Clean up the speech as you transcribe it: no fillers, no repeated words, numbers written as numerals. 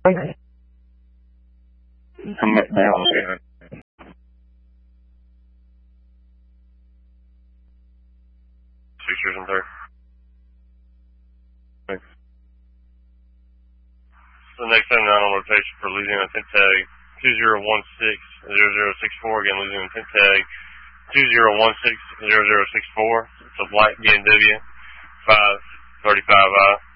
I'm at Dallas here. 6 years and 3. Thanks. So the next time down on rotation for Louisiana Tent Tag 2016-0064. Again, Louisiana Tent Tag 2016-0064. It's a black BMW 535i.